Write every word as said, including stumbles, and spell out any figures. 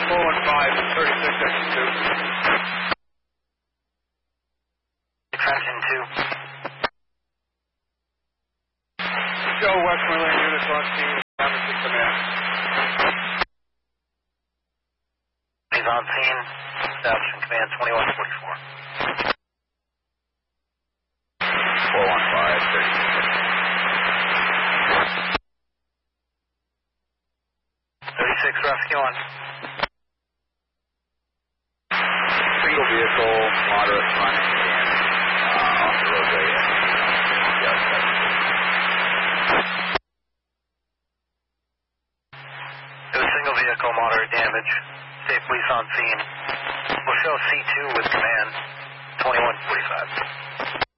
four one five, thirty-six section two. Trenton two. Joe Westmoreland, units on scene, Robinson Command. He's on scene, establishing command twenty-one forty-four. four one five, thirty-six. thirty-six, rescue on. Single vehicle, moderate running damage uh, off the roadway. Yes, that's It was single vehicle, moderate damage. State police on scene. We'll show C two with command twenty-one forty-five.